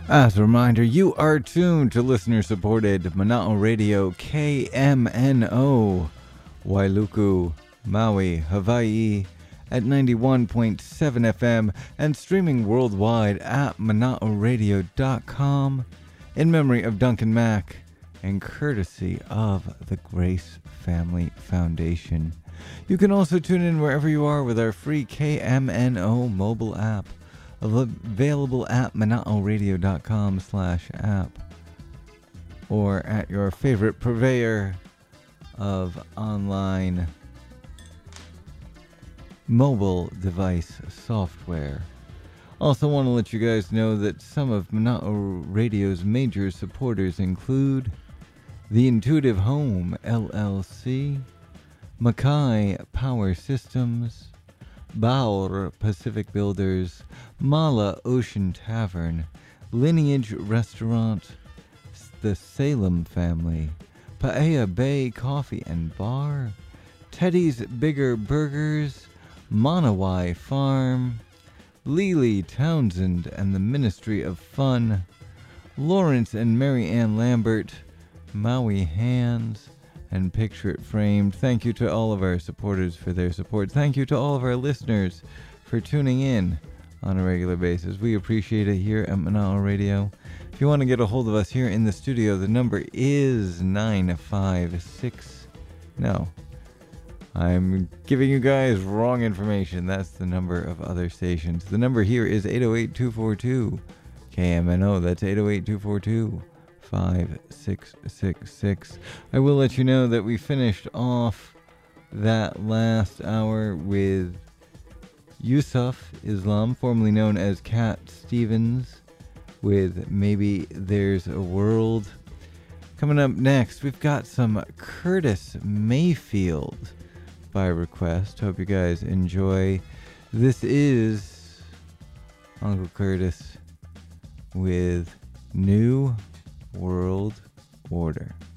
As a reminder, you are tuned to listener-supported Mana'o Radio KMNO, Wailuku, Maui, Hawaii, at 91.7 FM and streaming worldwide at mana'oradio.com in memory of Duncan Mack and courtesy of the Grace Family Foundation. You can also tune in wherever you are with our free KMNO mobile app, available at mana'oradio.com/app or at your favorite purveyor of online mobile device software. Also want to let you guys know that some of Mana'o Radio's major supporters include The Intuitive Home LLC, Mackay Power Systems, Bauer Pacific Builders, Mala Ocean Tavern, Lineage Restaurant, the Salem Family, Paea Bay Coffee and Bar, Teddy's Bigger Burgers, Monawai Farm, Lily Townsend and the Ministry of Fun, Lawrence and Mary Ann Lambert, Maui Hands, and Picture It Framed. Thank you to all of our supporters for their support. Thank you to all of our listeners for tuning in on a regular basis. We appreciate it here at Mana'o Radio. If you want to get a hold of us here in the studio, the number is 956. No, I'm giving you guys wrong information. That's the number of other stations. The number here is 808-242 KMNO. That's 808-242-5666. I will let you know that we finished off that last hour with Yusuf Islam, formerly known as Cat Stevens, with Maybe There's a World. Coming up next, we've got some Curtis Mayfield by request. Hope you guys enjoy. This is Uncle Curtis with New World Order.